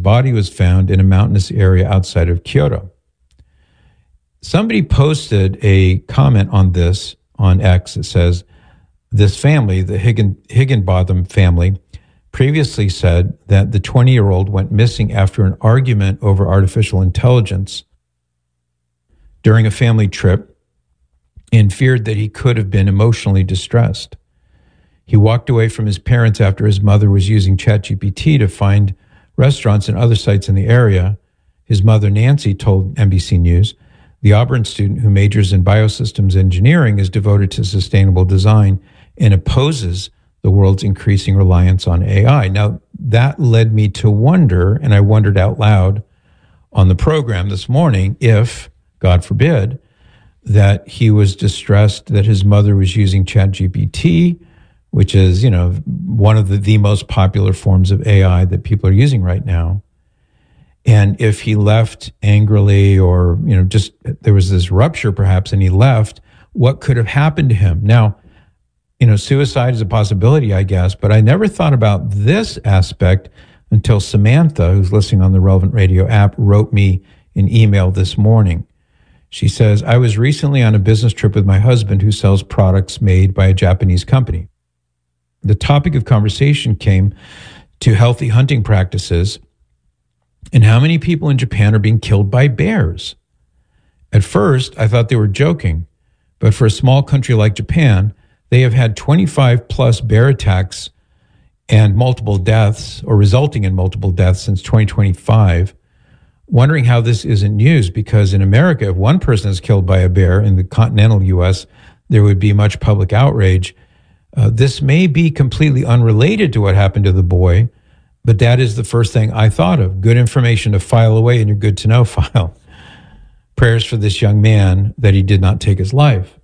body was found in a mountainous area outside of Kyoto. Somebody posted a comment on this on X that says, this family, the Higginbotham family, previously said that the 20-year-old went missing after an argument over artificial intelligence during a family trip and feared that he could have been emotionally distressed. He walked away from his parents after his mother was using ChatGPT to find restaurants and other sites in the area. His mother, Nancy, told NBC News, the Auburn student who majors in biosystems engineering is devoted to sustainable design and opposes the world's increasing reliance on AI. Now, that led me to wonder, and I wondered out loud on the program this morning, if, God forbid, that he was distressed that his mother was using ChatGPT, which is, one of the most popular forms of AI that people are using right now. And if he left angrily or, just there was this rupture perhaps and he left, what could have happened to him? Now, suicide is a possibility, I guess, but I never thought about this aspect until Samantha, who's listening on the Relevant Radio app, wrote me an email this morning. She says, I was recently on a business trip with my husband who sells products made by a Japanese company. The topic of conversation came to healthy hunting practices and how many people in Japan are being killed by bears. At first, I thought they were joking, but for a small country like Japan, they have had 25 plus bear attacks and multiple deaths or resulting in multiple deaths since 2025. Wondering how this isn't news, because in America, if one person is killed by a bear in the continental U.S., there would be much public outrage. This may be completely unrelated to what happened to the boy, but that is the first thing I thought of. Good information to file away in your good to know file. Prayers for this young man that he did not take his life.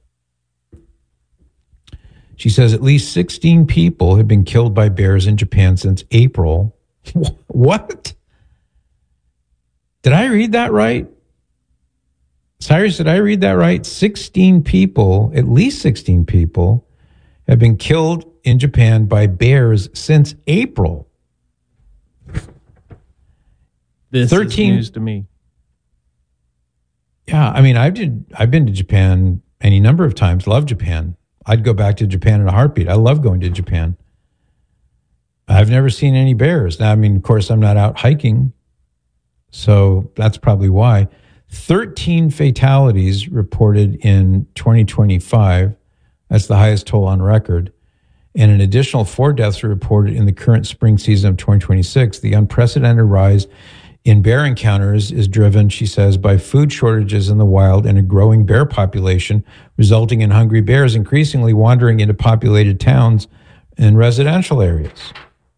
She says at least 16 people have been killed by bears in Japan since April. What? Did I read that right? Cyrus, did I read that right? 16 people, at least 16 people, have been killed in Japan by bears since April. This 13, is news to me. Yeah, I mean, I've been to Japan any number of times. Love Japan. I'd go back to Japan in a heartbeat. I love going to Japan. I've never seen any bears. Now, I mean, of course, I'm not out hiking, so that's probably why. 13 fatalities reported in 2025. That's the highest toll on record. And an additional 4 deaths were reported in the current spring season of 2026. The unprecedented rise in bear encounters is driven, she says, by food shortages in the wild and a growing bear population, resulting in hungry bears increasingly wandering into populated towns and residential areas.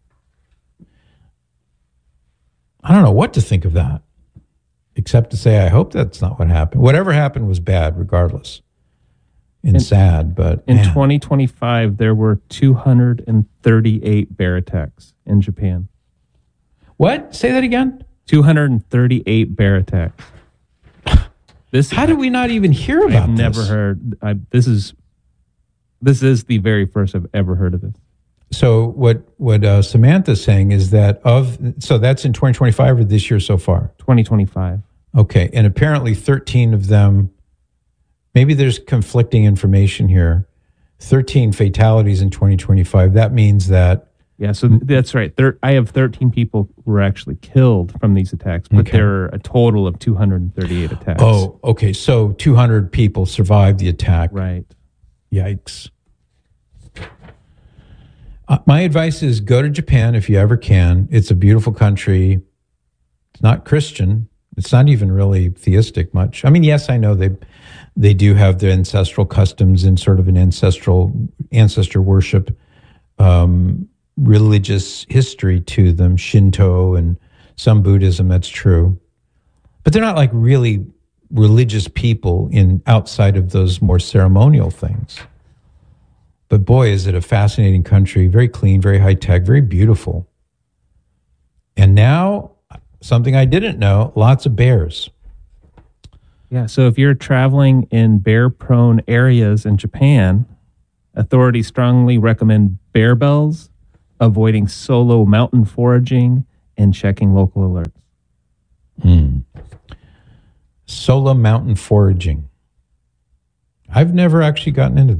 I don't know what to think of that, except to say I hope that's not what happened. Whatever happened was bad, regardless. And sad, but in 2025, there were 238 bear attacks in Japan. What? Say that again? 238 bear attacks. How did we not even hear about this? I've never heard. This is the very first I've ever heard of this. So what Samantha's saying is that so that's in 2025 or this year so far? 2025. Okay, and apparently 13 of them. Maybe there's conflicting information here. 13 fatalities in 2025. That means that... Yeah, so that's right. I have 13 people who were actually killed from these attacks, but there are a total of 238 attacks. Oh, okay. So 200 people survived the attack. Right. Yikes. My advice is go to Japan if you ever can. It's a beautiful country. It's not Christian. It's not even really theistic much. I mean, yes, I know they do have their ancestral customs and sort of an ancestor worship, religious history to them, Shinto and some Buddhism, that's true. But they're not like really religious people outside of those more ceremonial things. But boy, is it a fascinating country, very clean, very high tech, very beautiful. And now, something I didn't know, lots of bears. Yeah, so if you're traveling in bear-prone areas in Japan, authorities strongly recommend bear bells, avoiding solo mountain foraging, and checking local alerts. Solo mountain foraging. I've never actually gotten into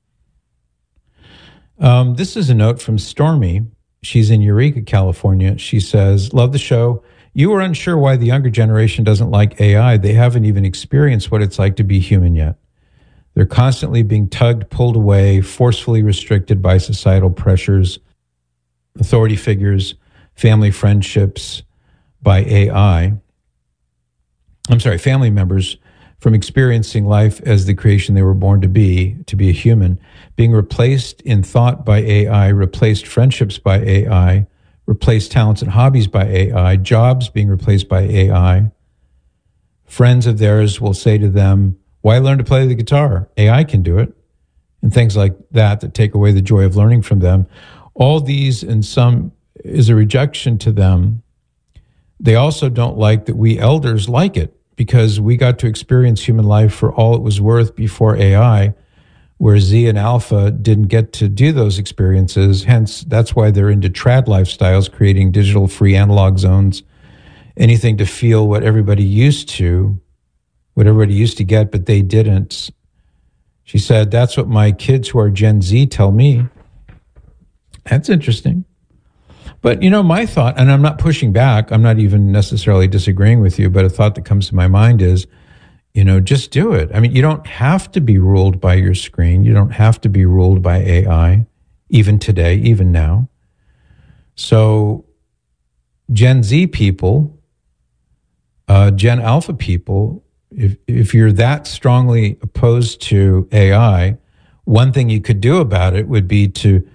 that. This is a note from Stormy. She's in Eureka, California. She says, love the show. You were unsure why the younger generation doesn't like AI. They haven't even experienced what it's like to be human yet. They're constantly being tugged, pulled away, forcefully restricted by societal pressures, authority figures, family friendships by AI. Family members from experiencing life as the creation they were born to be a human, being replaced in thought by AI, replaced friendships by AI, replaced talents and hobbies by AI, jobs being replaced by AI. Friends of theirs will say to them, why learn to play the guitar? AI can do it. And things like that take away the joy of learning from them. All these, in some, is a rejection to them. They also don't like that we elders like it, because we got to experience human life for all it was worth before AI, where Z and Alpha didn't get to do those experiences. Hence, that's why they're into trad lifestyles, creating digital free analog zones, anything to feel what everybody used to get, but they didn't. She said, that's what my kids who are Gen Z tell me. That's interesting. But, my thought, and I'm not pushing back, I'm not even necessarily disagreeing with you, but a thought that comes to my mind is, just do it. I mean, you don't have to be ruled by your screen. You don't have to be ruled by AI, even today, even now. So Gen Z people, Gen Alpha people, if you're that strongly opposed to AI, one thing you could do about it would be to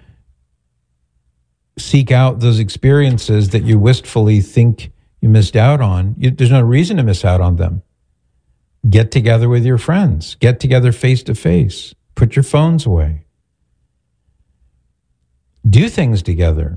seek out those experiences that you wistfully think you missed out on. There's no reason to miss out on them. Get together with your friends. Get together face to face. Put your phones away. Do things together.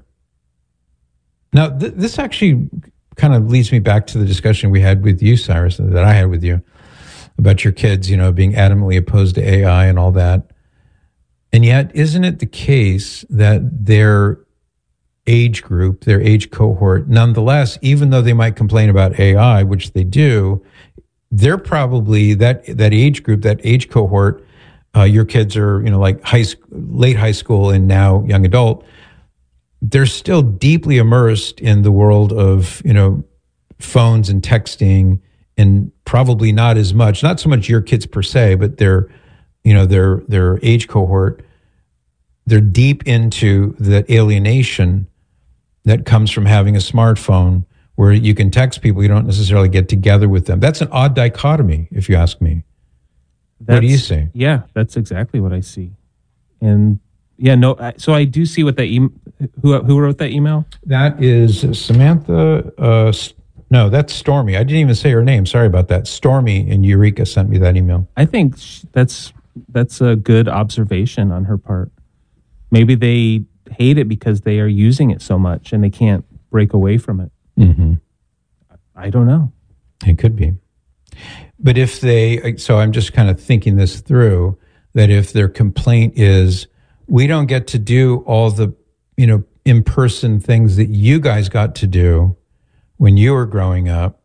Now, this actually kind of leads me back to the discussion we had with you, Cyrus, that I had with you about your kids, being adamantly opposed to AI and all that. And yet, isn't it the case that their age group, their age cohort, nonetheless, even though they might complain about AI, which they do, they're probably that age group, that age cohort. Your kids are, like late high school and now young adult. They're still deeply immersed in the world of, phones and texting, and probably not so much your kids per se, but their age cohort. They're deep into that alienation that comes from having a smartphone where you can text people, you don't necessarily get together with them. That's an odd dichotomy, if you ask me. What do you say? Yeah, that's exactly what I see. And so I do see what that who wrote that email? That is Samantha. No, that's Stormy. I didn't even say her name. Sorry about that. Stormy in Eureka sent me that email. I think that's a good observation on her part. Maybe they hate it because they are using it so much and they can't break away from it. Mm-hmm. I don't know. It could be. But so I'm just kind of thinking this through, that if their complaint is, we don't get to do all the, in-person things that you guys got to do when you were growing up,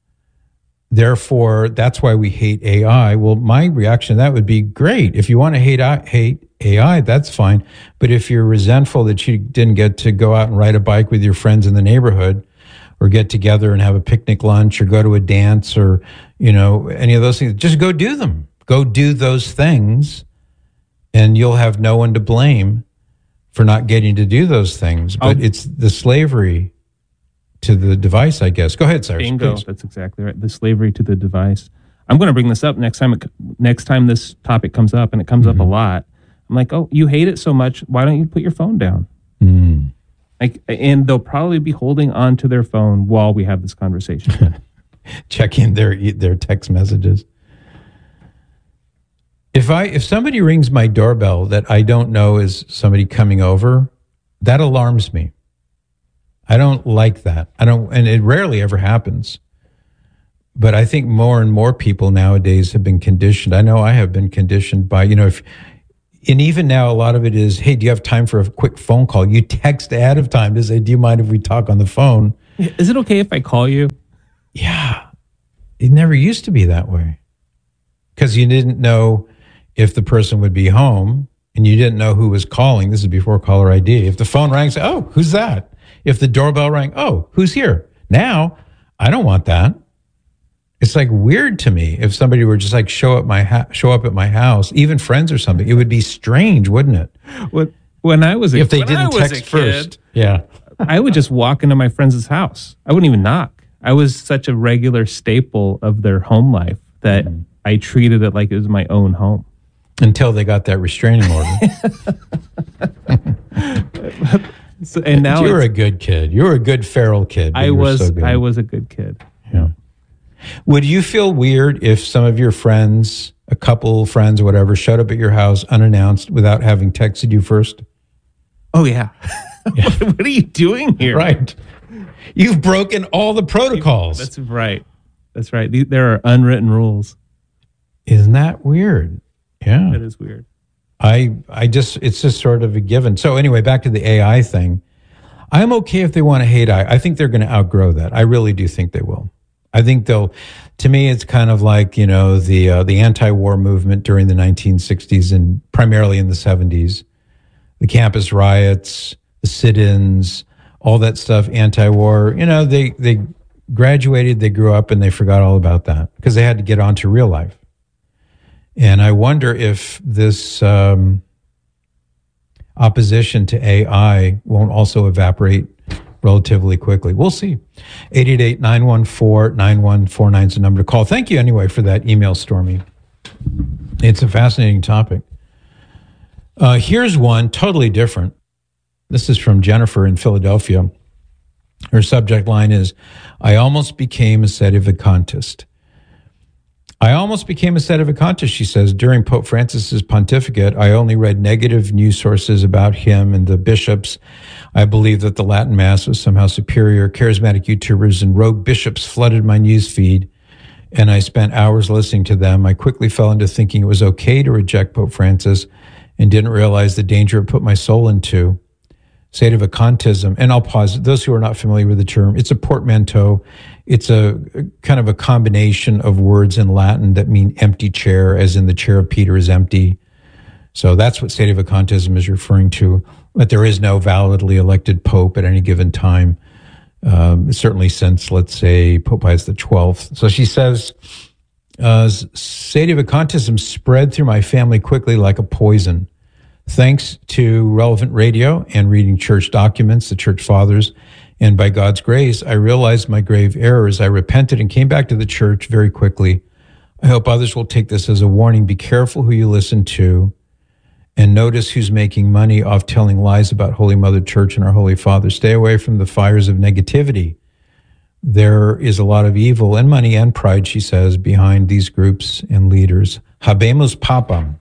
therefore, that's why we hate AI. Well, my reaction to that would be, great. If you want to hate AI, that's fine. But if you're resentful that you didn't get to go out and ride a bike with your friends in the neighborhood, or get together and have a picnic lunch, or go to a dance, or, any of those things, just go do them. Go do those things, and you'll have no one to blame for not getting to do those things. But it's the slavery to the device, I guess. Go ahead, Cyrus. Bingo. Please. That's exactly right. The slavery to the device. I'm going to bring this up next time this topic comes up, and it comes up a lot. I'm like, oh, you hate it so much. Why don't you put your phone down? And they'll probably be holding on to their phone while we have this conversation. Checking their text messages. If somebody rings my doorbell that I don't know is somebody coming over, that alarms me. I don't like that. And it rarely ever happens. But I think more and more people nowadays have been conditioned. I know I have been conditioned by, and even now, a lot of it is, hey, do you have time for a quick phone call? You text ahead of time to say, do you mind if we talk on the phone? Is it okay if I call you? Yeah. It never used to be that way. Because you didn't know if the person would be home, and you didn't know who was calling. This is before caller ID. If the phone rang, say, oh, who's that? If the doorbell rang, oh, who's here? Now, I don't want that. It's like weird to me if somebody were just like show up at my house, even friends or something. It would be strange, wouldn't it? When I was a, if they when I didn't was text a kid, first, yeah, I would just walk into my friend's house. I wouldn't even knock. I was such a regular staple of their home life that I treated it like it was my own home. Until they got that restraining order. And now you were a good kid. You were a good feral kid. I was a good kid. Yeah. Would you feel weird if some of your friends, a couple friends or whatever, showed up at your house unannounced without having texted you first? Oh, yeah. What are you doing here? Right. You've broken all the protocols. That's right. That's right. There are unwritten rules. Isn't that weird? Yeah. That is weird. It's just sort of a given. So anyway, back to the AI thing. I'm okay if they want to hate AI. I think they're going to outgrow that. I really do think they will. I think to me, it's kind of like, the anti-war movement during the 1960s and primarily in the 70s, the campus riots, the sit-ins, all that stuff, anti-war, they graduated, they grew up, and they forgot all about that because they had to get on to real life. And I wonder if this opposition to AI won't also evaporate relatively quickly. We'll see. 888-914-9149 is the number to call. Thank you anyway for that email, Stormy. It's a fascinating topic. Here's one totally different. This is from Jennifer in Philadelphia. Her subject line is, I almost became a sedevacantist. I almost became a sedevacantist, she says. During Pope Francis's pontificate, I only read negative news sources about him and the bishops. I believed that the Latin Mass was somehow superior. Charismatic YouTubers and rogue bishops flooded my news feed, and I spent hours listening to them. I quickly fell into thinking it was okay to reject Pope Francis and didn't realize the danger it put my soul into. Sedevacantism, and I'll pause. Those who are not familiar with the term, it's a portmanteau. It's a kind of a combination of words in Latin that mean empty chair, as in the chair of Peter is empty. So that's what sedevacantism is referring to. But there is no validly elected pope at any given time, certainly since, let's say, Pope Pius XII. So she says, sedevacantism spread through my family quickly like a poison. Thanks to relevant radio and reading church documents, the church fathers, and by God's grace, I realized my grave errors. I repented and came back to the church very quickly. I hope others will take this as a warning. Be careful who you listen to, and notice who's making money off telling lies about Holy Mother Church and our Holy Father. Stay away from the fires of negativity. There is a lot of evil and money and pride, she says, behind these groups and leaders. Habemus Papam.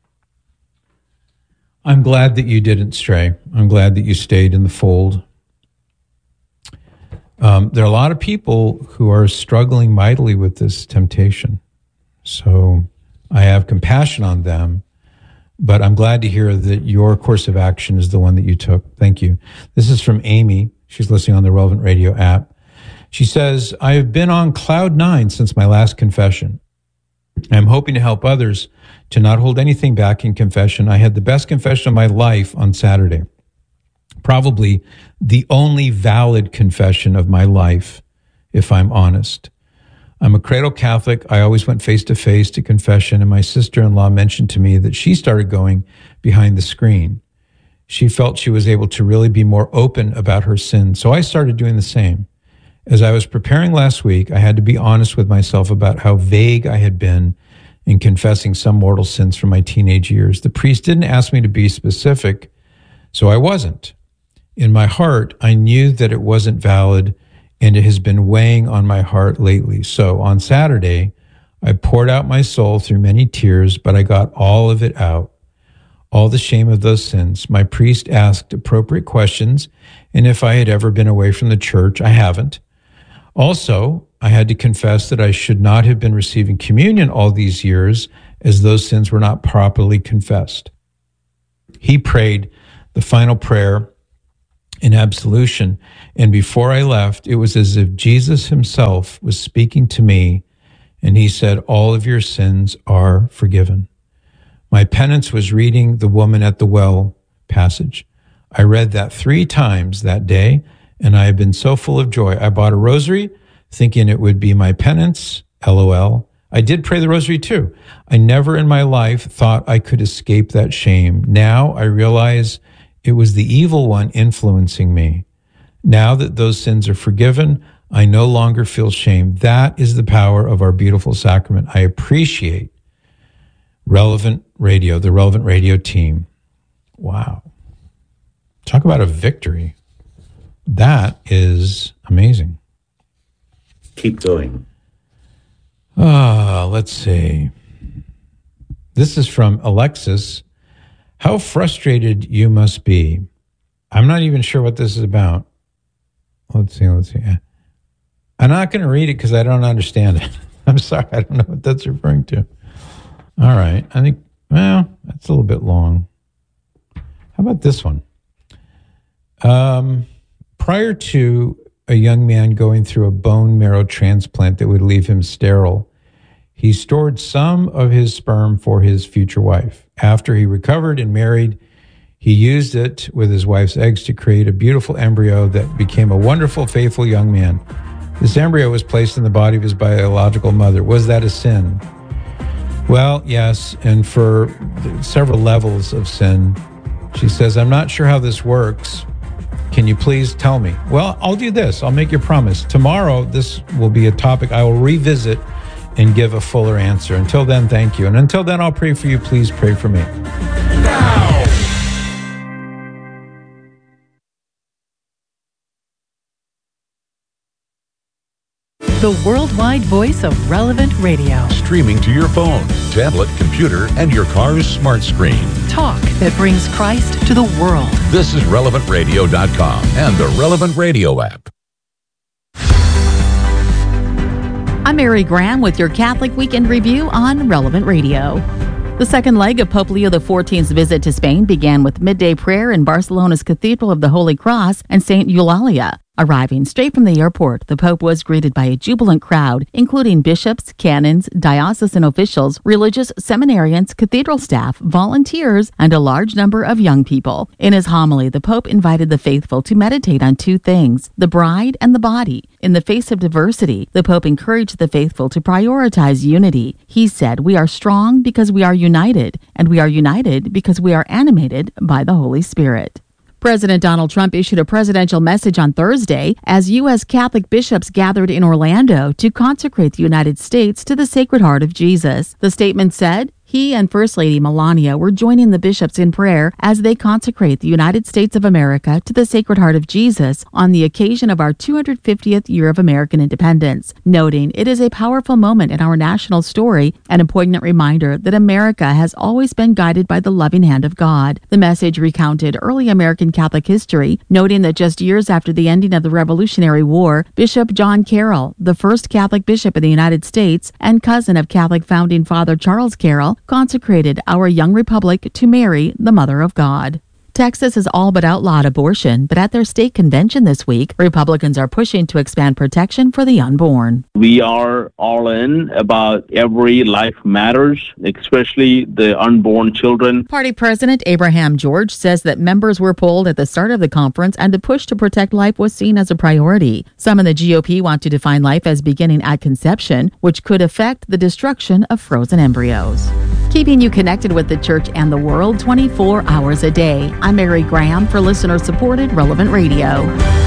I'm glad that you didn't stray. I'm glad that you stayed in the fold. There are a lot of people who are struggling mightily with this temptation. So I have compassion on them, but I'm glad to hear that your course of action is the one that you took. Thank you. This is from Amy. She's listening on the Relevant Radio app. She says, I have been on cloud 9 since my last confession. I'm hoping to help others to not hold anything back in confession. I had the best confession of my life on Saturday. Probably the only valid confession of my life, if I'm honest. I'm a cradle Catholic. I always went face to face to confession, and my sister-in-law mentioned to me that she started going behind the screen. She felt she was able to really be more open about her sins, so I started doing the same. As I was preparing last week, I had to be honest with myself about how vague I had been in confessing some mortal sins from my teenage years. The priest didn't ask me to be specific, so I wasn't. In my heart, I knew that it wasn't valid, and it has been weighing on my heart lately. So on Saturday, I poured out my soul through many tears, but I got all of it out, all the shame of those sins. My priest asked appropriate questions, and if I had ever been away from the church, I haven't. Also, I had to confess that I should not have been receiving communion all these years, as those sins were not properly confessed. He prayed the final prayer in absolution. And before I left, it was as if Jesus himself was speaking to me, and he said, all of your sins are forgiven. My penance was reading the woman at the well passage. I read that 3 times that day, and I have been so full of joy. I bought a rosary thinking it would be my penance, LOL. I did pray the rosary too. I never in my life thought I could escape that shame. Now I realize it was the evil one influencing me. Now that those sins are forgiven, I no longer feel shame. That is the power of our beautiful sacrament. I appreciate Relevant Radio, the Relevant Radio team. Wow. Talk about a victory. That is amazing. Keep going. Let's see. This is from Alexis. How frustrated you must be. I'm not even sure what this is about. Let's see. I'm not going to read it because I don't understand it. I'm sorry. I don't know what that's referring to. All right. I think, well, that's a little bit long. How about this one? Prior to a young man going through a bone marrow transplant that would leave him sterile, he stored some of his sperm for his future wife. After he recovered and married, he used it with his wife's eggs to create a beautiful embryo that became a wonderful, faithful young man. This embryo was placed in the body of his biological mother. Was that a sin? Well, yes, and for several levels of sin. She says, I'm not sure how this works. Can you please tell me? Well, I'll do this. I'll make you a promise. Tomorrow, this will be a topic I will revisit and give a fuller answer. Until then, thank you. And until then, I'll pray for you. Please pray for me. The worldwide voice of Relevant Radio. Streaming to your phone, tablet, computer, and your car's smart screen. Talk that brings Christ to the world. This is RelevantRadio.com and the Relevant Radio app. I'm Mary Graham with your Catholic Weekend Review on Relevant Radio. The second leg of Pope Leo XIV's visit to Spain began with midday prayer in Barcelona's Cathedral of the Holy Cross and St. Eulalia. Arriving straight from the airport, the Pope was greeted by a jubilant crowd, including bishops, canons, diocesan officials, religious seminarians, cathedral staff, volunteers, and a large number of young people. In his homily, the Pope invited the faithful to meditate on 2 things, the bride and the body. In the face of diversity, the Pope encouraged the faithful to prioritize unity. He said, we are strong because we are united, and we are united because we are animated by the Holy Spirit. President Donald Trump issued a presidential message on Thursday as U.S. Catholic bishops gathered in Orlando to consecrate the United States to the Sacred Heart of Jesus. The statement said, he and First Lady Melania were joining the bishops in prayer as they consecrate the United States of America to the Sacred Heart of Jesus on the occasion of our 250th year of American independence, noting it is a powerful moment in our national story and a poignant reminder that America has always been guided by the loving hand of God. The message recounted early American Catholic history, noting that just years after the ending of the Revolutionary War, Bishop John Carroll, the first Catholic bishop in the United States and cousin of Catholic founding father Charles Carroll, consecrated our young republic to Mary, the Mother of God. Texas has all but outlawed abortion, but at their state convention this week, Republicans are pushing to expand protection for the unborn. We are all in about every life matters, especially the unborn children. Party President Abraham George says that members were polled at the start of the conference and the push to protect life was seen as a priority. Some in the GOP want to define life as beginning at conception, which could affect the destruction of frozen embryos. Keeping you connected with the church and the world 24 hours a day. I'm Mary Graham for listener-supported Relevant Radio.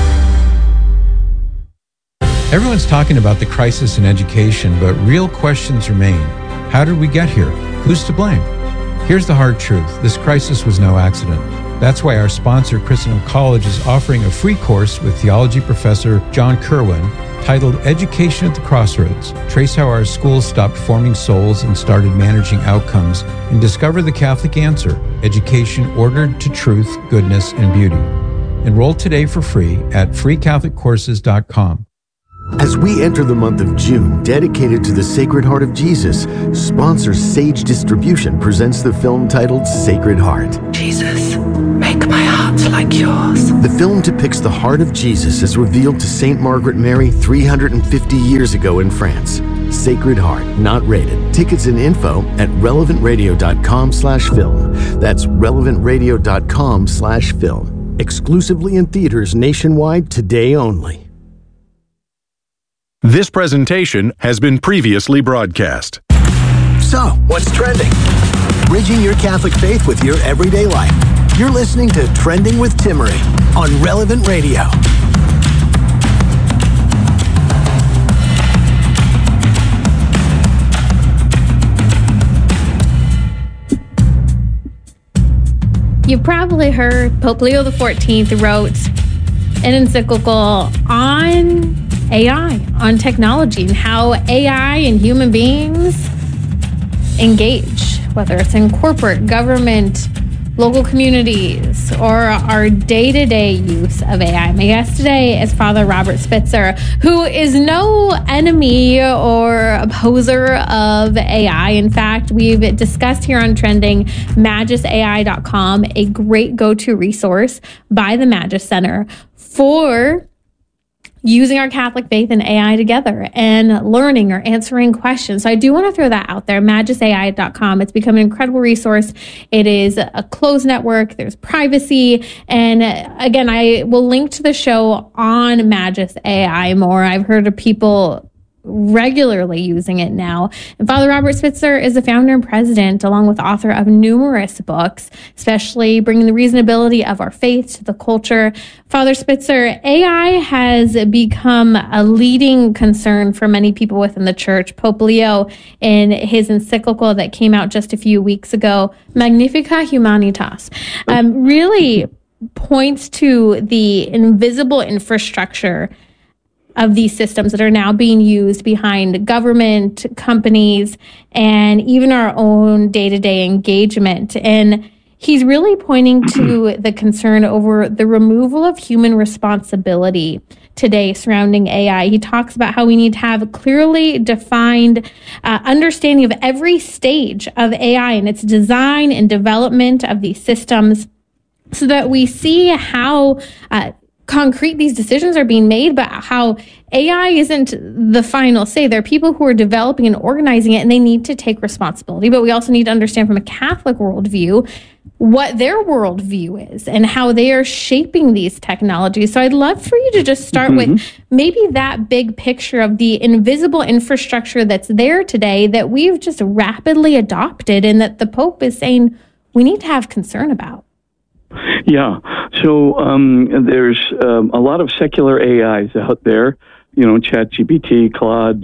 Everyone's talking about the crisis in education, but real questions remain. How did we get here? Who's to blame? Here's the hard truth. This crisis was no accident. That's why our sponsor, Christendom College, is offering a free course with theology professor John Kerwin titled Education at the Crossroads. Trace how our schools stopped forming souls and started managing outcomes, and discover the Catholic answer, education ordered to truth, goodness, and beauty. Enroll today for free at freecatholiccourses.com. As we enter the month of June, dedicated to the Sacred Heart of Jesus, sponsor Sage Distribution presents the film titled Sacred Heart. Jesus, make my heart hearts like yours. The film depicts the heart of Jesus as revealed to St. Margaret Mary 350 years ago in France. Sacred Heart, not rated. Tickets and info at relevantradio.com/film. That's relevantradio.com/film. Exclusively in theaters nationwide today only. This presentation has been previously broadcast. So, what's trending? Bridging your Catholic faith with your everyday life. You're listening to Trending with Timmerie on Relevant Radio. You've probably heard Pope Leo XIV wrote an encyclical on AI, on technology, and how AI and human beings engage, whether it's in corporate, government, local communities, or our day-to-day use of AI. My guest today is Father Robert Spitzer, who is no enemy or opposer of AI. In fact, we've discussed here on Trending MagisAI.com, a great go-to resource by the Magis Center for using our Catholic faith and AI together and learning or answering questions. So I do want to throw that out there, MagisAI.com. It's become an incredible resource. It is a closed network. There's privacy. And again, I will link to the show on Magis AI more. I've heard of people regularly using it now. And Father Robert Spitzer is the founder and president, along with author of numerous books, especially bringing the reasonability of our faith to the culture. Father Spitzer, AI has become a leading concern for many people within the church. Pope Leo, in his encyclical that came out just a few weeks ago, Magnificat Humanitas, really points to the invisible infrastructure of these systems that are now being used behind government, companies, and even our own day-to-day engagement. And he's really pointing to the concern over the removal of human responsibility today surrounding AI. He talks about how we need to have a clearly defined understanding of every stage of AI and its design and development of these systems, so that we see how concrete these decisions are being made, but how AI isn't the final say. There are people who are developing and organizing it, and they need to take responsibility. But we also need to understand from a Catholic worldview what their worldview is and how they are shaping these technologies. So I'd love for you to just start with maybe that big picture of the invisible infrastructure that's there today that we've just rapidly adopted and that the Pope is saying we need to have concern about. Yeah, so there's a lot of secular AIs out there, ChatGPT, Claude,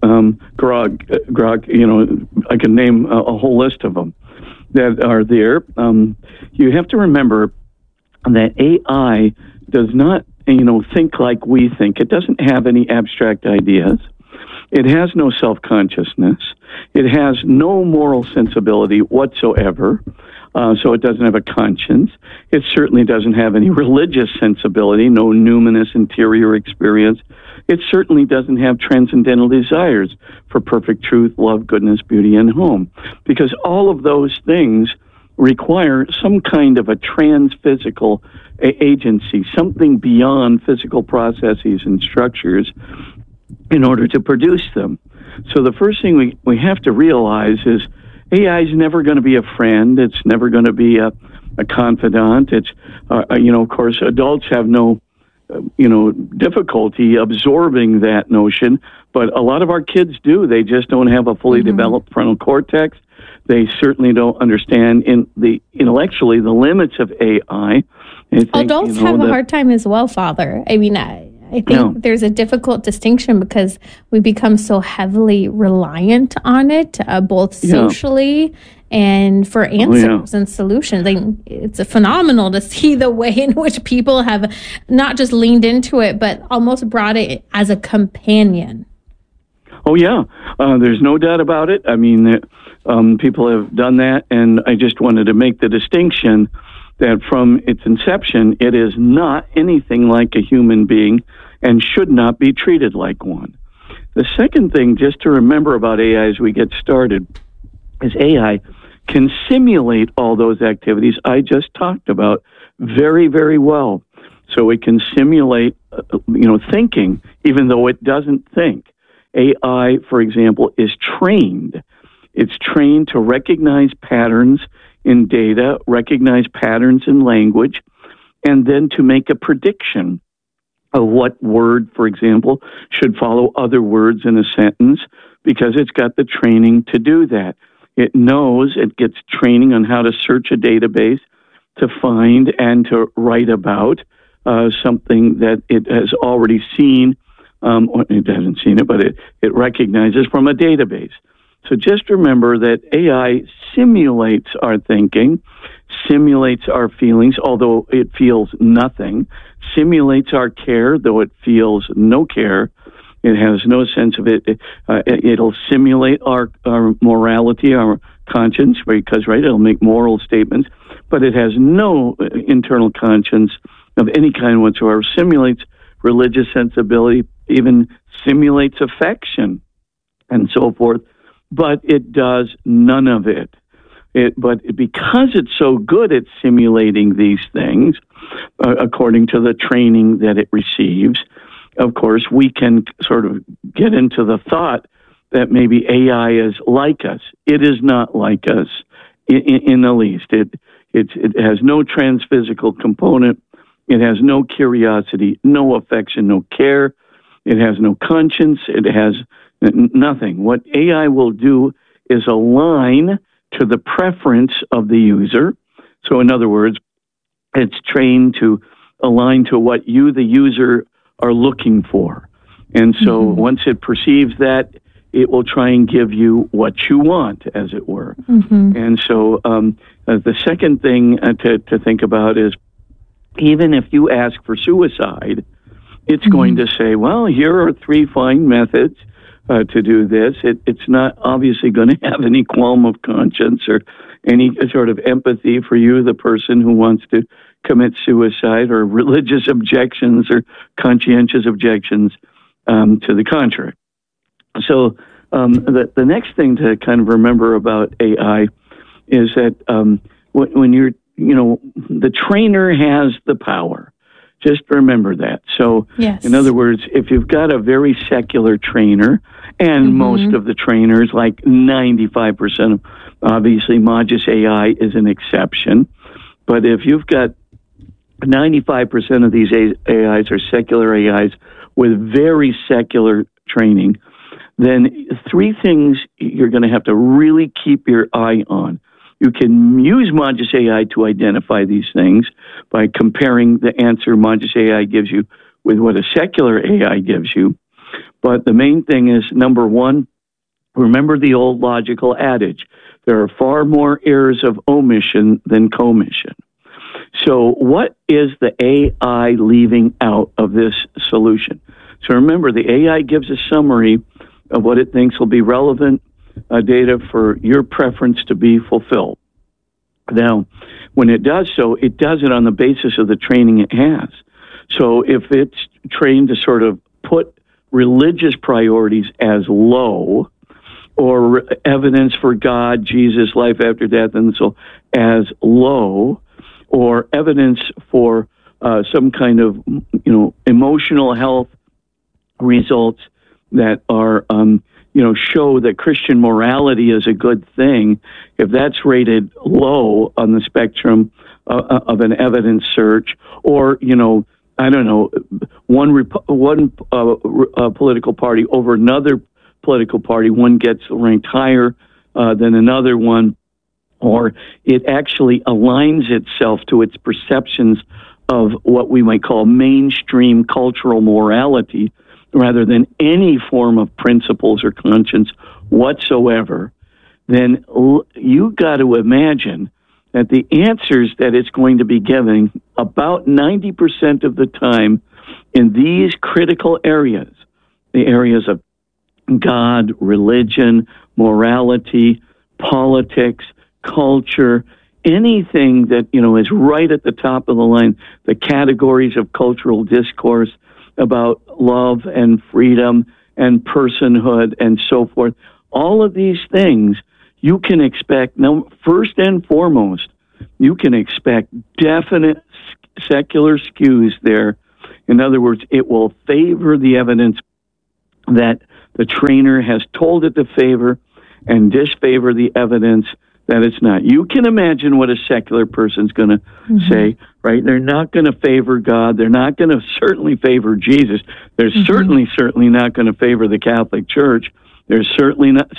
Grok, I can name a whole list of them that are there. You have to remember that AI does not, think like we think. It doesn't have any abstract ideas. It has no self-consciousness. It has no moral sensibility whatsoever. So it doesn't have a conscience. It certainly doesn't have any religious sensibility, no numinous interior experience. It certainly doesn't have transcendental desires for perfect truth, love, goodness, beauty, and home. Because all of those things require some kind of a trans-physical agency, something beyond physical processes and structures in order to produce them. So the first thing we have to realize is AI is never going to be a friend. It's never going to be a confidant. It's, of course, adults have no, difficulty absorbing that notion, but a lot of our kids do. They just don't have a fully developed frontal cortex. They certainly don't understand intellectually the limits of AI. Adults have a hard time as well, Father. I mean, I think there's a difficult distinction because we become so heavily reliant on it, both socially and for answers and solutions. It's phenomenal to see the way in which people have not just leaned into it, but almost brought it as a companion. Oh, yeah. There's no doubt about it. I mean, people have done that, and I just wanted to make the distinction that from its inception, it is not anything like a human being and should not be treated like one. The second thing just to remember about AI as we get started is AI can simulate all those activities I just talked about very, very well. So it can simulate, thinking, even though it doesn't think. AI, for example, is trained. It's trained to recognize patterns in data, recognize patterns in language, and then to make a prediction of what word, for example, should follow other words in a sentence, because it's got the training to do that. It knows, it gets training on how to search a database to find and to write about something that it has already seen. It hasn't seen it, but it recognizes from a database. So just remember that AI simulates our thinking, simulates our feelings, although it feels nothing, simulates our care, though it feels no care. It has no sense of it. It'll simulate our morality, our conscience, because, right, it'll make moral statements, but it has no internal conscience of any kind whatsoever. Simulates religious sensibility, even simulates affection, and so forth. But it does none of it. But because it's so good at simulating these things, according to the training that it receives, of course, we can sort of get into the thought that maybe AI is like us. It is not like us in the least. It has no transphysical component. It has no curiosity, no affection, no care. It has no conscience. It has nothing. What AI will do is align to the preference of the user. So in other words, it's trained to align to what you, the user, are looking for. And so once it perceives that, it will try and give you what you want, as it were. And so the second thing to think about is, even if you ask for suicide, it's going to say, well, here are 3 fine methods to do this. It's not obviously going to have any qualm of conscience or any sort of empathy for you, the person who wants to commit suicide, or religious objections or conscientious objections to the contrary. So the next thing to kind of remember about AI is that when you're, the trainer has the power. Just remember that. So, in other words, if you've got a very secular trainer, and most of the trainers, like 95% of, obviously, Magis AI is an exception, but if you've got 95% of these AIs are secular AIs with very secular training, then 3 things you're going to have to really keep your eye on. You can use Magis AI to identify these things by comparing the answer Magis AI gives you with what a secular AI gives you. But the main thing is, number 1, remember the old logical adage, there are far more errors of omission than commission. So what is the AI leaving out of this solution? So remember, the AI gives a summary of what it thinks will be relevant data for your preference to be fulfilled. Now, when it does so, it does it on the basis of the training it has. So if it's trained to sort of put religious priorities as low, or evidence for God, Jesus, life after death, and so as low, or evidence for some kind of, emotional health results that are, show that Christian morality is a good thing, if that's rated low on the spectrum of an evidence search, or, one political party over another political party, one gets ranked higher than another one, or it actually aligns itself to its perceptions of what we might call mainstream cultural morality, rather than any form of principles or conscience whatsoever, then you got to imagine that the answers that it's going to be giving about 90% of the time in these critical areas, the areas of God, religion, morality, politics, culture, anything that, is right at the top of the line, the categories of cultural discourse about love and freedom and personhood and so forth. All of these things you can expect, first and foremost, you can expect definite secular skews there. In other words, it will favor the evidence that the trainer has told it to favor and disfavor the evidence that it's not. You can imagine what a secular person's going to say, right? They're not going to favor God. They're not going to certainly favor Jesus. They're certainly not going to favor the Catholic Church. They're certainly not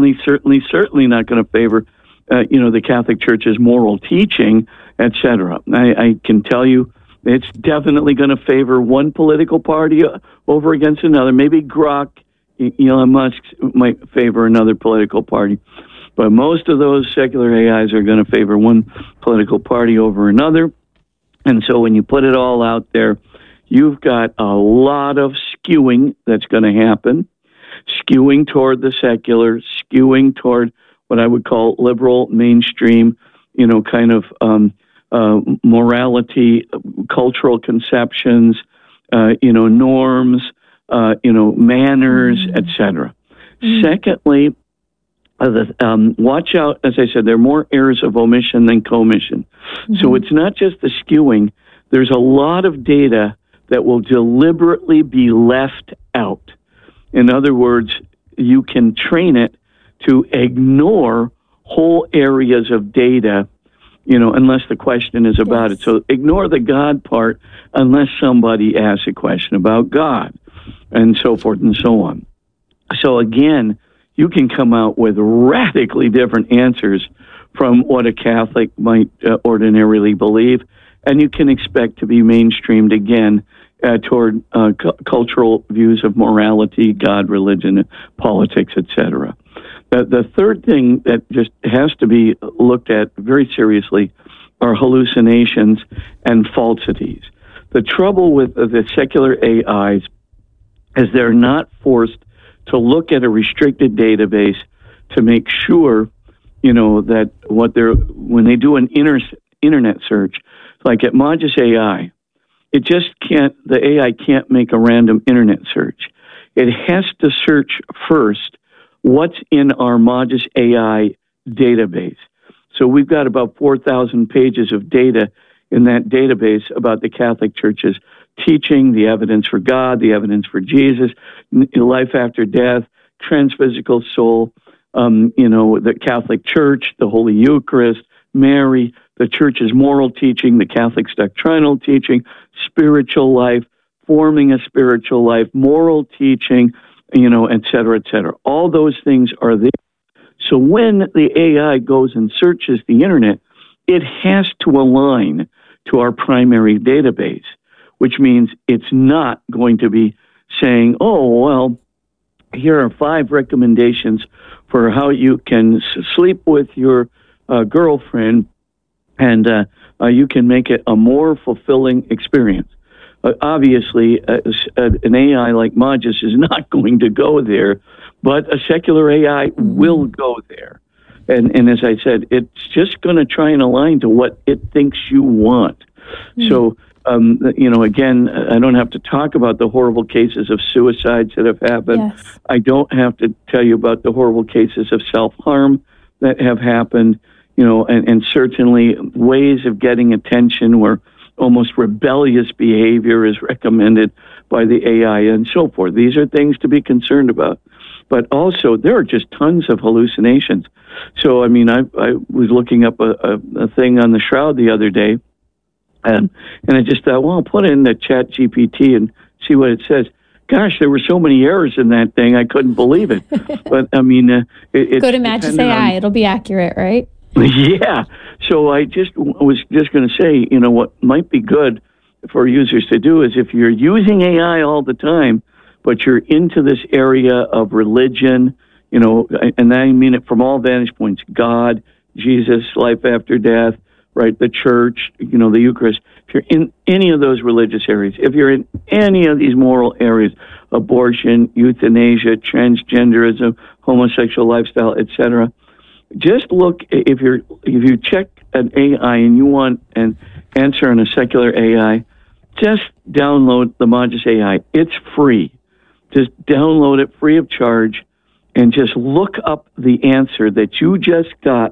going to favor, the Catholic Church's moral teaching, etc. I can tell you, it's definitely going to favor one political party over against another. Maybe Grok, Elon Musk might favor another political party. But most of those secular AIs are going to favor one political party over another. And so when you put it all out there, you've got a lot of skewing that's going to happen, skewing toward the secular, skewing toward what I would call liberal, mainstream, kind of morality, cultural conceptions, norms, manners, etc. Secondly, watch out, as I said, there are more errors of omission than commission. So it's not just the skewing. There's a lot of data that will deliberately be left out. In other words, you can train it to ignore whole areas of data, unless the question is about it. So ignore the God part unless somebody asks a question about God, and so forth and so on. So again, you can come out with radically different answers from what a Catholic might ordinarily believe, and you can expect to be mainstreamed again toward cultural views of morality, God, religion, politics, etc. The third thing that just has to be looked at very seriously are hallucinations and falsities. The trouble with the secular AIs is they're not forced to look at a restricted database to make sure, that when they do an internet search, like at Magis AI, the AI can't make a random internet search. It has to search first what's in our Magis AI database. So we've got about 4,000 pages of data in that database about the Catholic Church's teaching, the evidence for God, the evidence for Jesus, life after death, transphysical soul, the Catholic Church, the Holy Eucharist, Mary, the Church's moral teaching, the Catholic's doctrinal teaching, spiritual life, forming a spiritual life, moral teaching, et cetera, et cetera. All those things are there. So when the AI goes and searches the internet, it has to align to our primary database, which means it's not going to be saying, here are 5 recommendations for how you can sleep with your girlfriend and you can make it a more fulfilling experience. Obviously, an AI like Magis is not going to go there, but a secular AI will go there. And as I said, it's just going to try and align to what it thinks you want. So, again, I don't have to talk about the horrible cases of suicides that have happened. Yes. I don't have to tell you about the horrible cases of self-harm that have happened, and certainly ways of getting attention where almost rebellious behavior is recommended by the AI and so forth. These are things to be concerned about. But also, there are just tons of hallucinations. So, I was looking up a thing on the Shroud the other day, and I just thought, I'll put it in the Chat GPT and see what it says. Gosh, there were so many errors in that thing, I couldn't believe it. But, go to Magis AI. It'll be accurate, right? Yeah. So I was going to say, what might be good for users to do is if you're using AI all the time, but you're into this area of religion, and I mean it from all vantage points, God, Jesus, life after death, right, the church, the Eucharist. If you're in any of those religious areas, if you're in any of these moral areas, abortion, euthanasia, transgenderism, homosexual lifestyle, etc., just look, if you check an AI and you want an answer on a secular AI, just download the Magis AI. It's free. Just download it free of charge and just look up the answer that you just got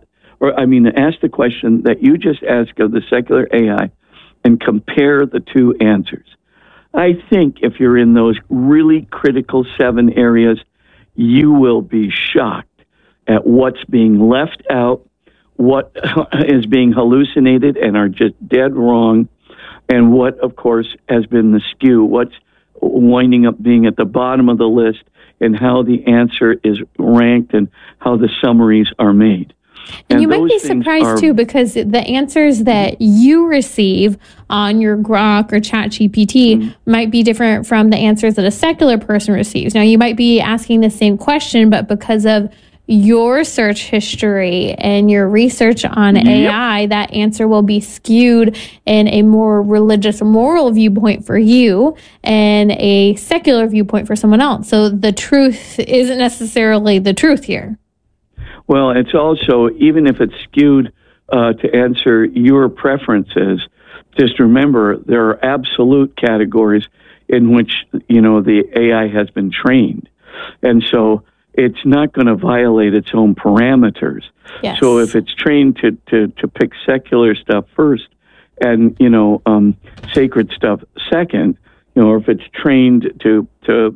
ask the question that you just asked of the secular AI and compare the two answers. I think if you're in those really critical 7 areas, you will be shocked at what's being left out, what is being hallucinated and are just dead wrong, and what, of course, has been the skew, what's winding up being at the bottom of the list, and how the answer is ranked and how the summaries are made. And you might be surprised, too, because the answers that you receive on your Grok or ChatGPT might be different from the answers that a secular person receives. Now, you might be asking the same question, but because of your search history and your research on AI, that answer will be skewed in a more religious, moral viewpoint for you and a secular viewpoint for someone else. So the truth isn't necessarily the truth here. Well, it's also, even if it's skewed to answer your preferences, just remember there are absolute categories in which, the AI has been trained. And so it's not going to violate its own parameters. Yes. So if it's trained to pick secular stuff first and, sacred stuff second, or if it's trained to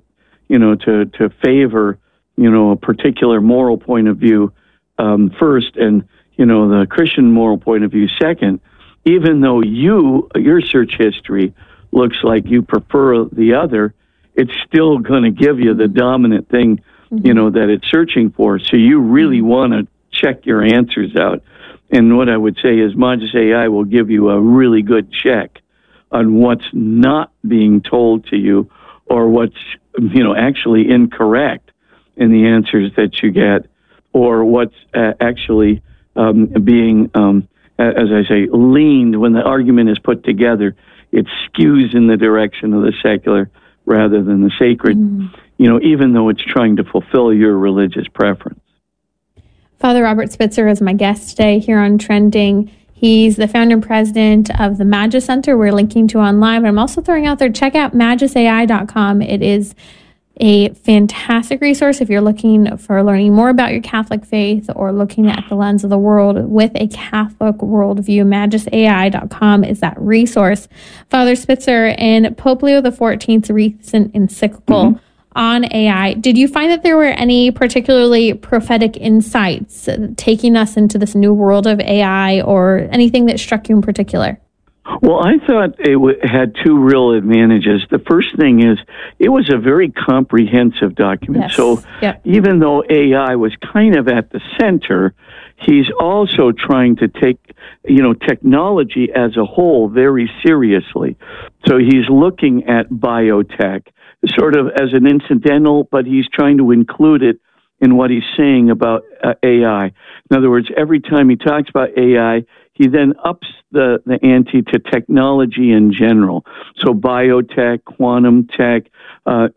favor, a particular moral point of view first and, the Christian moral point of view second, even though your search history looks like you prefer the other, it's still going to give you the dominant thing, that it's searching for. So you really want to check your answers out. And what I would say is Magis AI will give you a really good check on what's not being told to you or what's, actually incorrect in the answers that you get, or what's actually being, as I say, leaned when the argument is put together. It skews in the direction of the secular rather than the sacred, even though it's trying to fulfill your religious preference. Father Robert Spitzer is my guest today here on Trending. He's the founder and president of the Magis Center. We're linking to online, but I'm also throwing out there, check out magisai.com. It is a fantastic resource if you're looking for learning more about your Catholic faith or looking at the lens of the world with a Catholic worldview. Magisai.com is that resource. Father Spitzer, in Pope Leo XIV's recent encyclical on AI, did you find that there were any particularly prophetic insights taking us into this new world of AI, or anything that struck you in particular? Well, I thought it had two real advantages. The first thing is it was a very comprehensive document. Yes. So even though AI was kind of at the center, he's also trying to take, technology as a whole very seriously. So he's looking at biotech sort of as an incidental, but he's trying to include it in what he's saying about AI. In other words, every time he talks about AI, he then ups the ante to technology in general. So biotech, quantum tech, all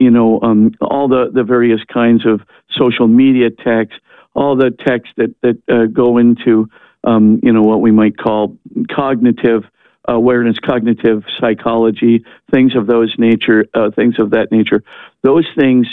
the various kinds of social media techs, all the techs that go into, what we might call cognitive awareness, cognitive psychology, things of that nature. Those things,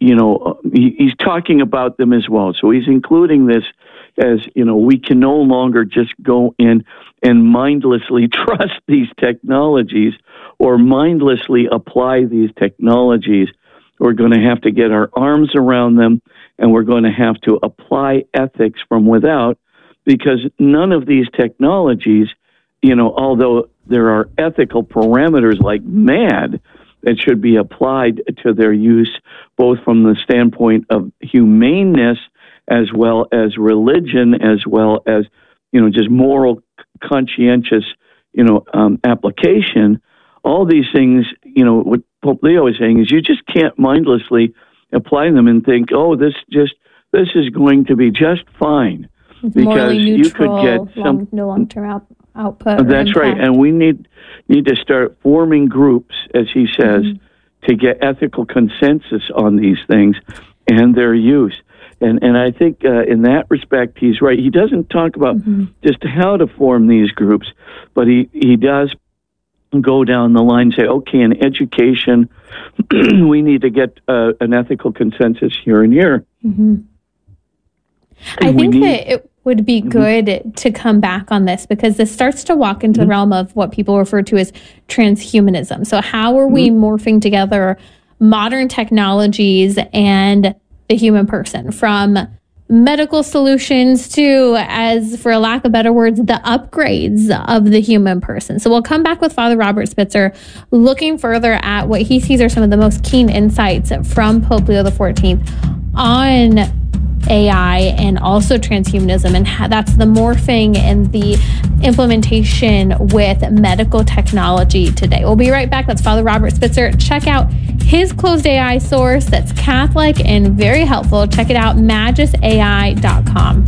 he's talking about them as well. So he's including this as, we can no longer just go in and mindlessly trust these technologies or mindlessly apply these technologies. We're going to have to get our arms around them, and we're going to have to apply ethics from without, because none of these technologies, although there are ethical parameters like MAD that should be applied to their use, both from the standpoint of humaneness as well as religion, as well as, just moral, conscientious, application. All these things, what Pope Leo is saying is you just can't mindlessly apply them and think, this is going to be just fine. It's because you could get no long-term output. That's right, and we need to start forming groups, as he says, to get ethical consensus on these things and their use. And I think in that respect, he's right. He doesn't talk about just how to form these groups, but he does go down the line and say, okay, in education, we need to get an ethical consensus here and here. I think that would be good to come back on this, because this starts to walk into the realm of what people refer to as transhumanism. So how are we morphing together modern technologies and the human person, from medical solutions to, as for a lack of better words, the upgrades of the human person? So we'll come back with Father Robert Spitzer, looking further at what he sees are some of the most keen insights from Pope Leo XIV on AI and also transhumanism, and how that's the morphing and the implementation with medical technology today. We'll be right back. That's Father Robert Spitzer. Check out his closed AI source that's Catholic and very helpful. Check it out, magisai.com.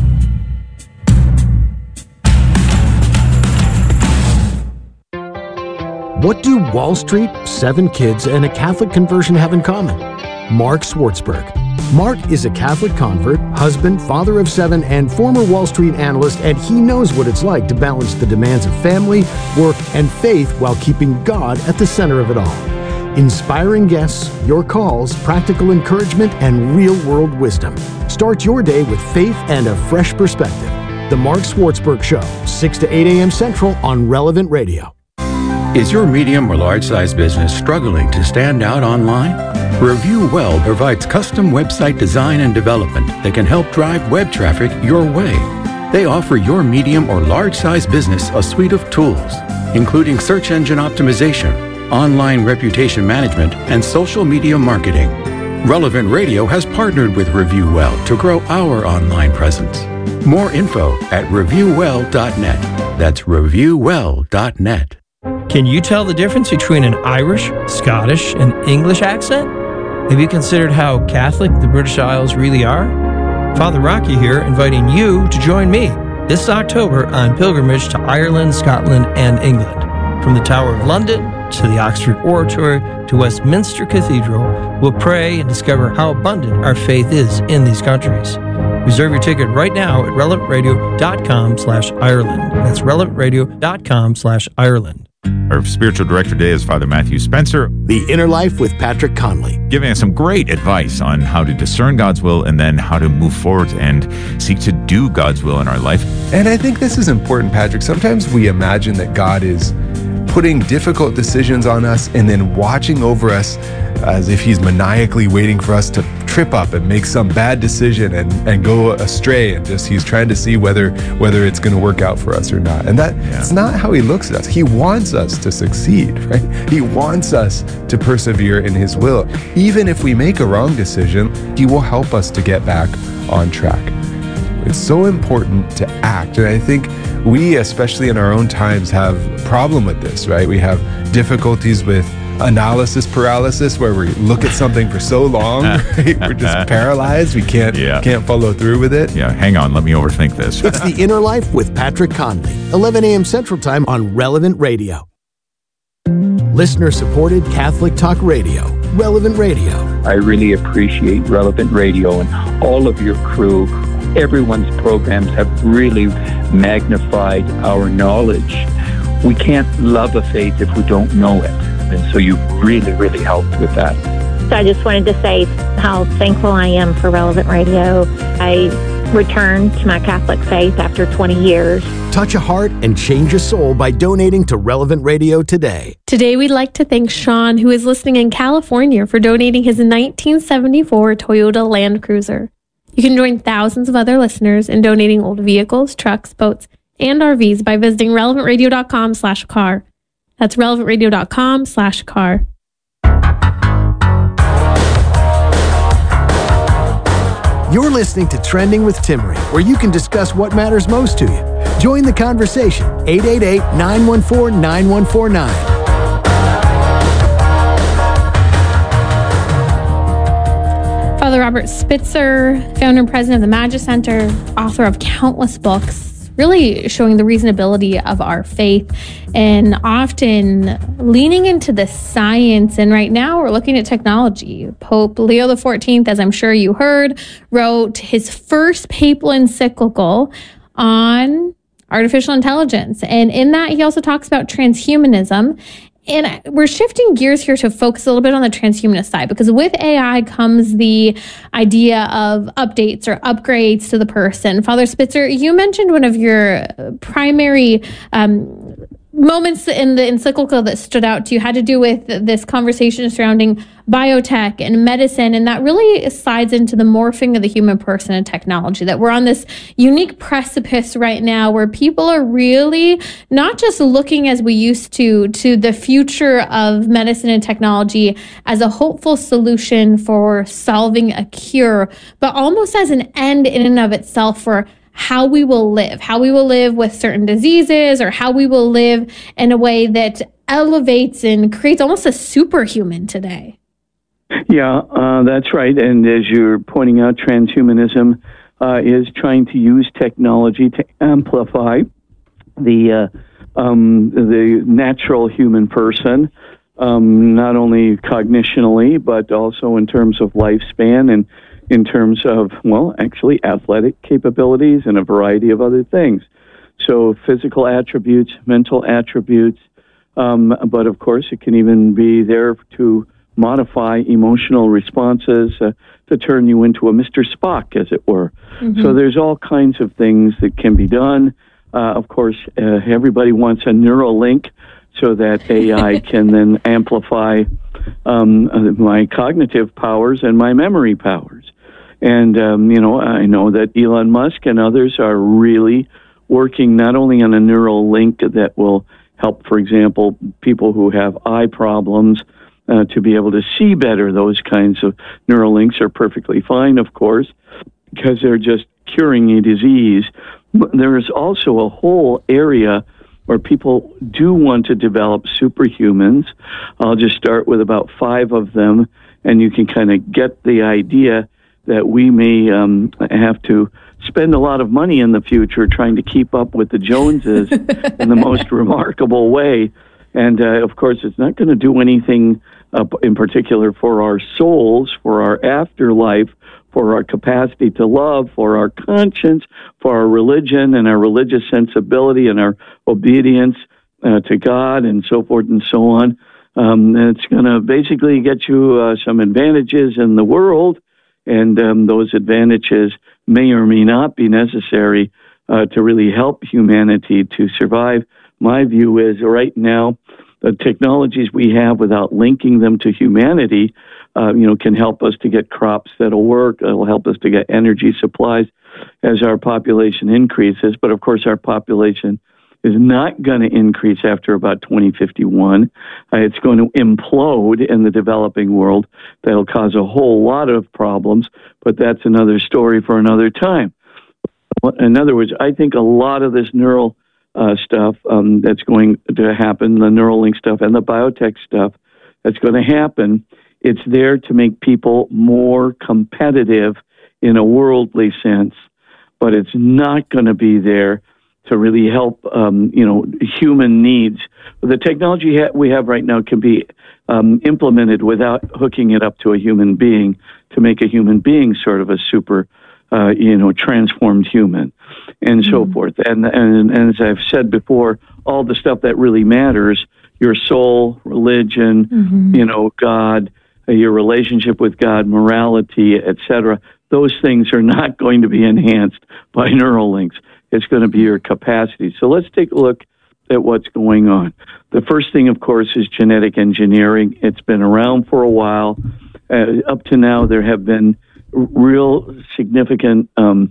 What do Wall Street, 7 kids, and a Catholic conversion have in common? Mark Swartzberg. Mark is a Catholic convert, husband, father of 7, and former Wall Street analyst, and he knows what it's like to balance the demands of family, work, and faith while keeping God at the center of it all. Inspiring guests, your calls, practical encouragement, and real-world wisdom. Start your day with faith and a fresh perspective. The Mark Swartzberg Show, 6 to 8 a.m. Central on Relevant Radio. Is your medium or large-size business struggling to stand out online? Review Well provides custom website design and development that can help drive web traffic your way. They offer your medium or large-size business a suite of tools, including search engine optimization, online reputation management, and social media marketing. Relevant Radio has partnered with Review Well to grow our online presence. More info at reviewwell.net. That's reviewwell.net. Can you tell the difference between an Irish, Scottish, and English accent? Have you considered how Catholic the British Isles really are? Father Rocky here, inviting you to join me this October on pilgrimage to Ireland, Scotland, and England. From the Tower of London to the Oxford Oratory to Westminster Cathedral, we'll pray and discover how abundant our faith is in these countries. Reserve your ticket right now at relevantradio.com/Ireland. That's relevantradio.com/Ireland. Our spiritual director today is Father Matthew Spencer. The Inner Life with Patrick Conley. Giving us some great advice on how to discern God's will and then how to move forward and seek to do God's will in our life. And I think this is important, Patrick. Sometimes we imagine that God is putting difficult decisions on us and then watching over us as if he's maniacally waiting for us to trip up and make some bad decision and go astray, and just he's trying to see whether it's going to work out for us or not. And that's not how he looks at us. He wants us to succeed, right? He wants us to persevere in his will. Even if we make a wrong decision, he will help us to get back on track. It's so important to act. And I think we, especially in our own times, have a problem with this, right? We have difficulties with analysis paralysis, where we look at something for so long, right? We're just paralyzed. We can't follow through with it. Yeah, hang on. Let me overthink this. It's The Inner Life with Patrick Conley, 11 a.m. Central Time on Relevant Radio. Listener-supported Catholic Talk Radio, Relevant Radio. I really appreciate Relevant Radio and all of your crew. Everyone's programs have really magnified our knowledge. We can't love a faith if we don't know it. And so you really, really helped with that. So I just wanted to say how thankful I am for Relevant Radio. I returned to my Catholic faith after 20 years. Touch a heart and change a soul by donating to Relevant Radio today. Today, we'd like to thank Sean, who is listening in California, for donating his 1974 Toyota Land Cruiser. You can join thousands of other listeners in donating old vehicles, trucks, boats, and RVs by visiting relevantradio.com/car. That's relevantradio.com/car. You're listening to Trending with Timmery, where you can discuss what matters most to you. Join the conversation, 888-914-9149. Father Robert Spitzer, founder and president of the Magis Center, author of countless books, really showing the reasonability of our faith and often leaning into the science. And right now we're looking at technology. Pope Leo XIV, as I'm sure you heard, wrote his first papal encyclical on artificial intelligence. And in that, he also talks about transhumanism And we're shifting gears here to focus a little bit on the transhumanist side, because with AI comes the idea of updates or upgrades to the person. Father Spitzer, you mentioned one of your primary moments in the encyclical that stood out to you had to do with this conversation surrounding biotech and medicine, and that really slides into the morphing of the human person and technology, that we're on this unique precipice right now where people are really not just looking as we used to the future of medicine and technology as a hopeful solution for solving a cure, but almost as an end in and of itself for how we will live with certain diseases, or how we will live in a way that elevates and creates almost a superhuman today. Yeah, that's right. And as you're pointing out, transhumanism is trying to use technology to amplify the natural human person, not only cognitionally, but also in terms of lifespan and in terms of, well, actually athletic capabilities and a variety of other things. So physical attributes, mental attributes, but of course it can even be there to modify emotional responses, to turn you into a Mr. Spock, as it were. Mm-hmm. So there's all kinds of things that can be done. Of course, everybody wants a neural link so that AI can then amplify my cognitive powers and my memory powers. And, I know that Elon Musk and others are really working not only on a neural link that will help, for example, people who have eye problems to be able to see better. Those kinds of neural links are perfectly fine, of course, because they're just curing a disease. But there is also a whole area where people do want to develop superhumans. I'll just start with about 5 of them, and you can kind of get the idea that we may have to spend a lot of money in the future trying to keep up with the Joneses in the most remarkable way. And, of course, it's not going to do anything in particular for our souls, for our afterlife, for our capacity to love, for our conscience, for our religion and our religious sensibility and our obedience to God and so forth and so on. And it's going to basically get you some advantages in the world, and those advantages may or may not be necessary to really help humanity to survive. My view is right now, the technologies we have, without linking them to humanity, can help us to get crops that'll work. It'll help us to get energy supplies as our population increases. But of course, our population is not going to increase after about 2051. It's going to implode in the developing world. That'll cause a whole lot of problems, but that's another story for another time. In other words, I think a lot of this neural stuff that's going to happen, the Neuralink stuff and the biotech stuff that's going to happen, it's there to make people more competitive in a worldly sense, but it's not going to be there to really help, human needs. The technology we have right now can be implemented without hooking it up to a human being to make a human being sort of a super, transformed human and so forth. And as I've said before, all the stuff that really matters, your soul, religion, God, your relationship with God, morality, etc., those things are not going to be enhanced by neural links. It's going to be your capacity. So let's take a look at what's going on. The first thing, of course, is genetic engineering. It's been around for a while. Up to now, there have been real significant,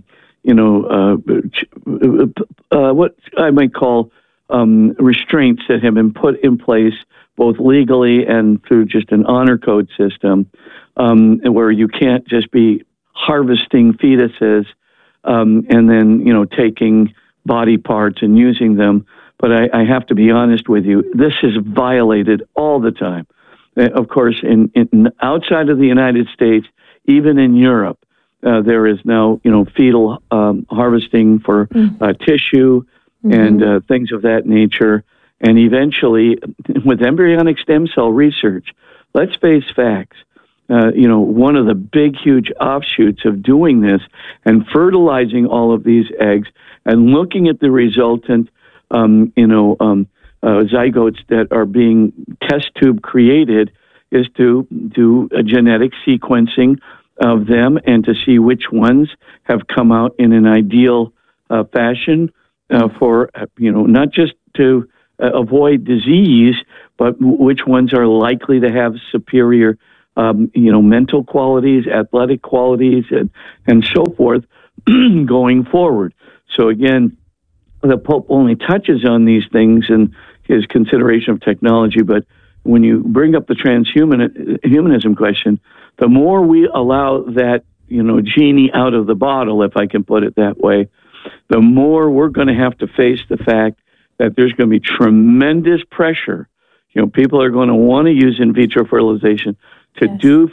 what I might call restraints that have been put in place both legally and through just an honor code system, where you can't just be harvesting fetuses and then, taking body parts and using them. But I have to be honest with you, this is violated all the time. Of course, in outside of the United States, even in Europe, there is now, fetal harvesting for tissue and things of that nature. And eventually, with embryonic stem cell research, let's face facts. One of the big, huge offshoots of doing this and fertilizing all of these eggs and looking at the resultant, zygotes that are being test tube created is to do a genetic sequencing of them and to see which ones have come out in an ideal fashion for, not just to avoid disease, but which ones are likely to have superior, mental qualities, athletic qualities, and so forth going forward. So again, the Pope only touches on these things in his consideration of technology, but when you bring up the transhumanism question, the more we allow that, genie out of the bottle, if I can put it that way, the more we're going to have to face the fact that there's going to be tremendous pressure. People are going to want to use in vitro fertilization to do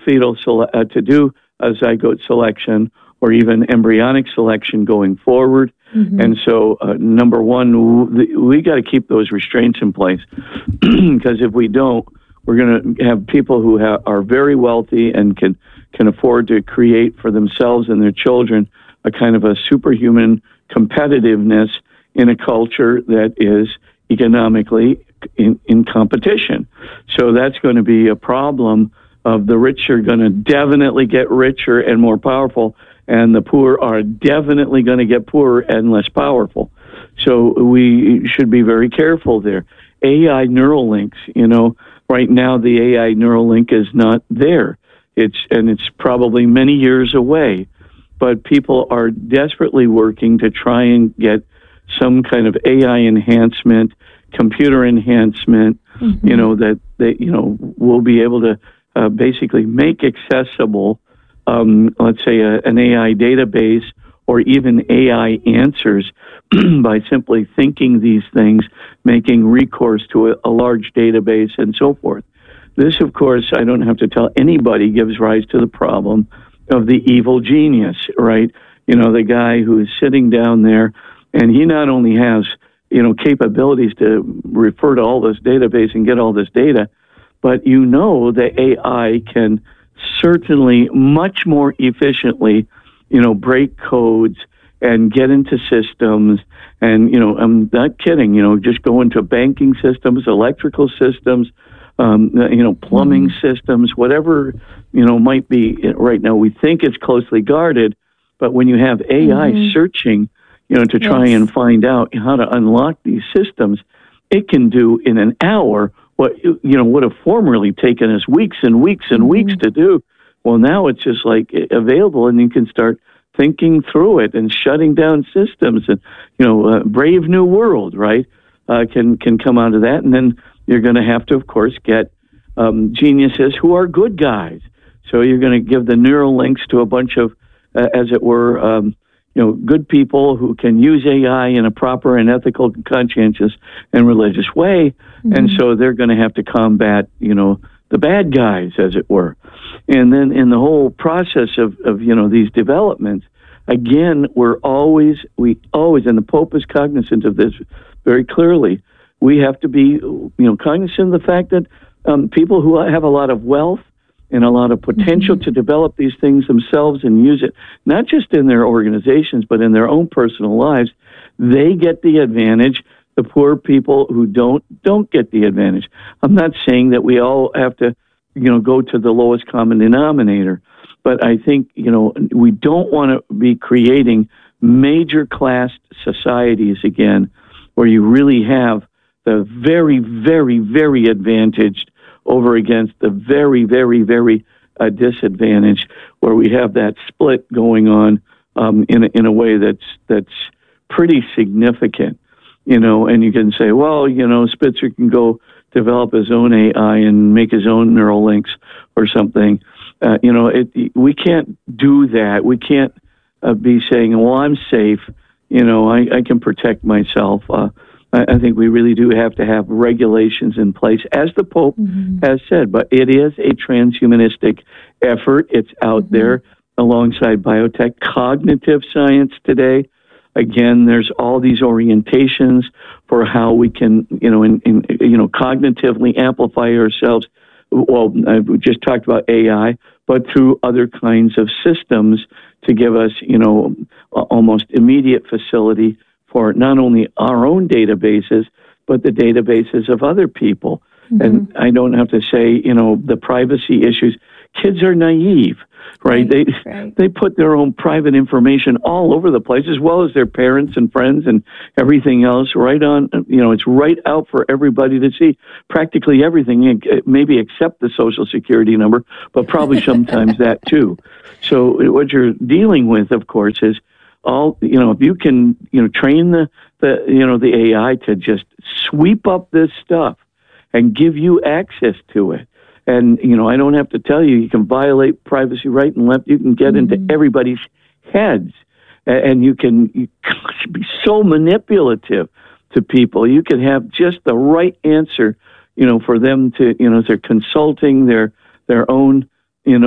to do a zygote selection or even embryonic selection going forward. Mm-hmm. And so, number one, we got to keep those restraints in place because if we don't, we're going to have people who are very wealthy and can afford to create for themselves and their children a kind of a superhuman competitiveness in a culture that is economically in competition. So that's going to be a problem of the rich are going to definitely get richer and more powerful, and the poor are definitely going to get poorer and less powerful. So we should be very careful there. AI neural links, right now the AI neural link is not there. It's probably many years away, but people are desperately working to try and get some kind of AI enhancement, computer enhancement, that they, will be able to basically make accessible, let's say, an AI database or even AI answers by simply thinking these things, making recourse to a large database and so forth. This, of course, I don't have to tell anybody, gives rise to the problem of the evil genius, right? The guy who is sitting down there, and he not only has, capabilities to refer to all this database and get all this data, but the AI can certainly much more efficiently, break codes and get into systems. And, I'm not kidding, just go into banking systems, electrical systems, plumbing systems, whatever, might be right now. We think it's closely guarded, but when you have AI searching, to try and find out how to unlock these systems, it can do in an hour what, would have formerly taken us weeks and weeks and weeks to do. Well, now it's just like available, and you can start thinking through it and shutting down systems, and Brave New World, right? Can come out of that, and then you're going to have to, of course, get geniuses who are good guys. So you're going to give the neural links to a bunch of, as it were, good people who can use AI in a proper and ethical, conscientious, and religious way, and so they're going to have to combat, the bad guys, as it were. And then in the whole process of these developments, again, we always, and the Pope is cognizant of this very clearly, we have to be, cognizant of the fact that people who have a lot of wealth and a lot of potential to develop these things themselves and use it, not just in their organizations, but in their own personal lives, they get the advantage. The poor people who don't get the advantage. I'm not saying that we all have to, go to the lowest common denominator, but I think, we don't want to be creating major class societies again, where you really have the very, very, very advantaged over against the very, very, very disadvantaged, where we have that split going on in a way that's pretty significant. And you can say, well, Spitzer can go develop his own AI and make his own neural links or something. We can't do that. We can't be saying, well, I'm safe. I can protect myself. I think we really do have to have regulations in place, as the Pope has said. But it is a transhumanistic effort. It's out there alongside biotech, cognitive science today. Again, there's all these orientations for how we can, cognitively amplify ourselves. Well, we just talked about AI, but through other kinds of systems to give us, almost immediate facility for not only our own databases, but the databases of other people. And I don't have to say, the privacy issues. Kids are naive, right? They put their own private information all over the place, as well as their parents and friends and everything else, right on, it's right out for everybody to see. Practically everything, maybe except the Social Security number, but probably sometimes that too. So what you're dealing with, of course, is if you can, train the AI to just sweep up this stuff and give you access to it. And, I don't have to tell you, you can violate privacy right and left. You can get into everybody's heads, and you can be so manipulative to people. You can have just the right answer, for them to, they're consulting their own